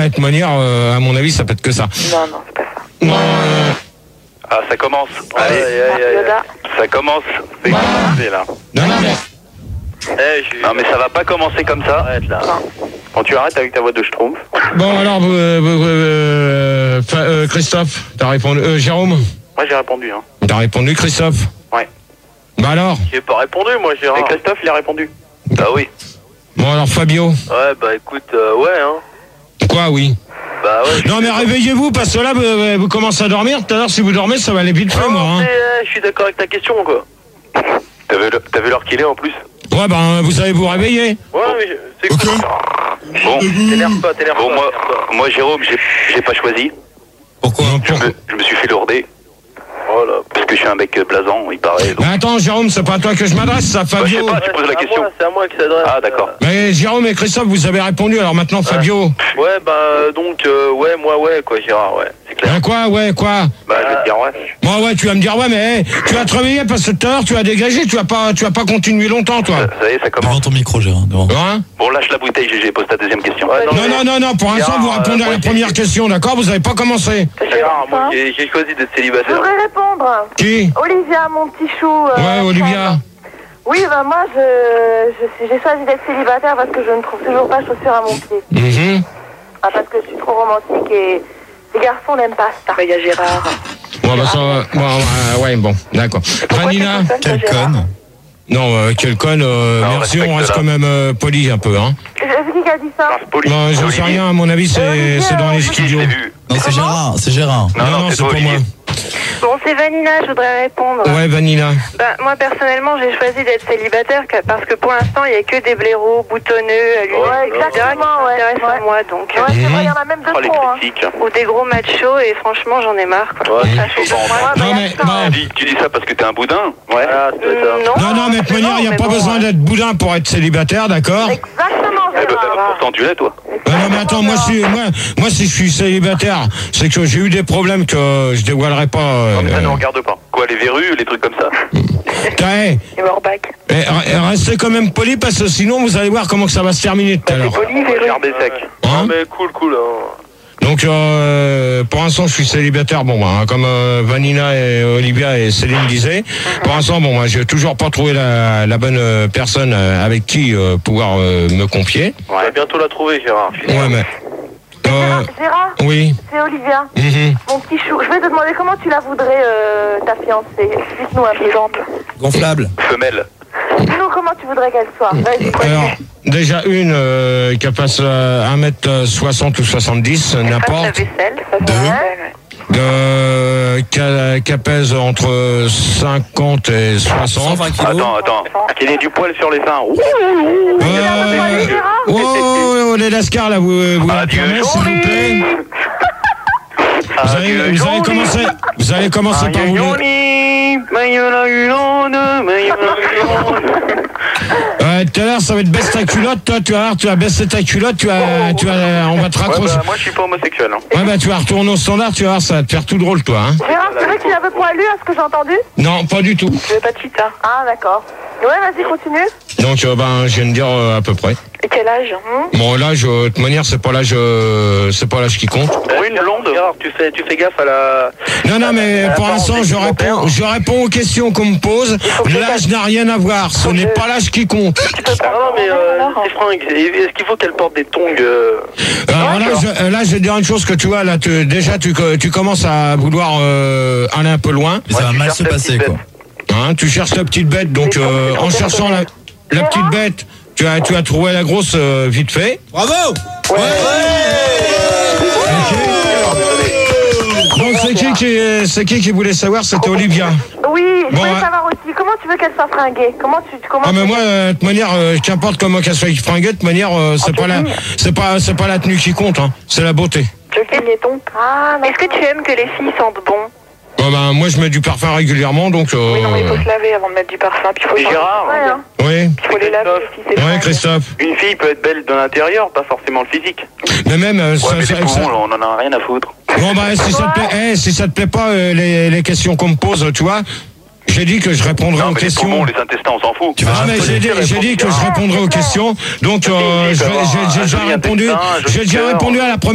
de toute manière, à mon avis, ça peut être que ça. Non, c'est pas ça. Non, Ah, ça commence. Allez, ça commence. C'est commencé, là. non, mais... Non, mais ça va pas commencer comme ça. Arrête, là. Quand tu arrêtes avec ta voix de schtroumpf. Bon, alors, Christophe, t'as répondu... Jérôme? Moi, j'ai répondu, hein. T'as répondu, Christophe? Ouais. Bah alors? J'ai pas répondu, moi, Gérard. Et Christophe, il a répondu. Bah oui. Bon, alors, Fabio? Ouais, bah écoute, ouais, hein. Quoi, oui? Bah ouais. Non, mais réveillez-vous, parce que là, vous commencez à dormir. Tout à l'heure, si vous dormez, ça va aller vite fait, moi. Hein. Je suis d'accord avec ta question, quoi. T'as vu l'heure qu'il est, en plus? Ouais, ben, vous allez vous réveiller. Ouais, mais c'est cool. Bon, t'énerve pas. Bon, moi, Jérôme, j'ai pas choisi. Pourquoi? Je me suis fait lourder. Voilà. Parce que je suis un mec blasant, il paraît. Donc... Mais attends, Jérôme, c'est pas à toi que je m'adresse, ça, Fabio. Je sais pas, tu poses la question. C'est à moi qui s'adresse. Ah, d'accord. Mais Jérôme et Christophe, vous avez répondu, alors maintenant, Fabio. Ouais, bah, donc, ouais, moi, ouais, quoi, Gérard, ouais. C'est clair. Ben quoi, ouais, quoi? Bah, je vais te dire, ouais. Moi, ouais, tu vas me dire, ouais, mais tu vas te réveiller parce que tout à l'heure, tu vas dégager, tu vas pas continuer longtemps, toi. Ça y est, ça commence. Devant ton micro, Gérard. Hein? Bon, lâche la bouteille, GG, pose ta deuxième question. Non, pour l'instant, vous répondez à la première question, d'accord? Vous avez pas commencé. Gérard, moi, j'ai choisi d'être Je célibataire. voudrais répondre. Qui? Olivia, mon petit chou. Ouais, Olivia. Oui, bah moi, j'ai choisi d'être célibataire parce que je ne trouve toujours pas chaussures à mon pied. Mhm. Ah, parce que je suis trop romantique et les garçons n'aiment pas ça. Il y a Gérard. Bon, bah, ça va. Bon, ouais, bon, d'accord. Vanina? Quelle conne. Non, quelle conne, merci, on reste quand même poli un peu, hein. C'est qui a dit ça? Non, j'en sais rien, à mon avis, c'est dans les studios. Non, c'est Gérard. Non, c'est pas moi. Bon, c'est Vanina, je voudrais répondre. Ouais, Vanina. Ben, moi, personnellement, j'ai choisi d'être célibataire parce que pour l'instant, il n'y a que des blaireaux boutonneux, allumés, etc. qui s'intéressent à moi. Donc, c'est vrai, il y en a même deux trop. Hein. Ou Ou des gros machos, et franchement, j'en ai marre. Quoi. Non, mais, tu dis ça parce que t'es un boudin? Ouais. Non, mais de toute manière, il n'y a pas besoin d'être boudin pour être célibataire, d'accord? Exactement, Gérard. Pourtant, tu l'es, toi. Non, mais attends, moi, si je suis célibataire, c'est que j'ai eu des problèmes que je dévoilerai pas. Non, mais ça ne regarde pas. Quoi, les verrues, les trucs comme ça? Et restez quand même poli parce que sinon vous allez voir comment que ça va se terminer tout à l'heure. Regardez sec. Hein? Mais cool. Donc pour l'instant je suis célibataire, bon bah, comme Vanina et Olivia et Céline disaient. Pour l'instant bon, moi j'ai toujours pas trouvé la bonne personne avec qui pouvoir me confier. On va bientôt la trouver, Gérard. Ouais, mais Gérard, oui. c'est Olivia, Mhm. mon petit chou. Je vais te demander comment tu la voudrais, ta fiancée. Explique-nous un peu. Exemple. Gonflable. Femelle. Dis-nous comment tu voudrais qu'elle soit. Vas-y, Alors, déjà une qui passe 1m60 ou 70, n'importe. La vaisselle. Qui pèse entre 50 et 60. 120 kilos. Attends. Qu'il ait du poil sur les seins. Les lascars là, vous la prenez, s'il vous plaît. Vous allez commencer par vous. Tout à l'heure, ça va être baisse ta culotte, toi, tu vas voir, tu vas baisser ta culotte, on va te raccrocher. Moi, je suis pas homosexuel. Hein. Ouais, bah, tu vas retourner au standard, tu vas voir, ça va te faire tout drôle, toi, hein. Gérard, c'est vrai que tu l'avais poilu, à ce que j'ai entendu? Non, pas du tout. Je veux pas de chita. Ah, d'accord. Ouais, vas-y, continue. Donc, je viens de dire à peu près. Et quel âge? Bon, l'âge, de toute manière, c'est pas l'âge qui compte. Oui, une blonde. Gérard, tu fais gaffe à la... Non, mais pour l'instant, je réponds aux questions qu'on me pose. L'âge n'a rien à voir. Ce n'est pas l'âge qui compte. Non, mais c'est fringues. Est-ce qu'il faut qu'elle porte des tongs là, je vais te dire une chose que tu vois, là, tu commences à vouloir aller un peu loin. Mais ça va mal se passer, quoi. Hein, tu cherches la petite bête, donc en cherchant la petite bête, tu as trouvé la grosse vite fait. Bravo. Ouais. Donc c'est qui voulait savoir? C'était Olivia. Oui, je voulais savoir aussi, comment tu veux qu'elle soit fringuée? Comment mais moi, de toute manière, qu'importe comment qu'elle soit fringuée, de toute manière, c'est pas la tenue qui compte, hein, c'est la beauté. Est-ce que tu aimes que les filles sentent bon? Moi, je mets du parfum régulièrement, donc... Oui, non, mais il faut se laver avant de mettre du parfum. Puis il faut Gérard. Oui. Il faut les laver aussi, c'est Oui, Christophe. Une fille peut être belle de l'intérieur, pas forcément le physique. Mais même... mais c'est bon, on en a rien à foutre. Bon, si ça te plaît pas, les questions qu'on me pose, tu vois, j'ai dit que je répondrais aux questions. Les intestins, on s'en fout. Mais j'ai dit que je répondrais aux questions, donc j'ai déjà répondu à la première.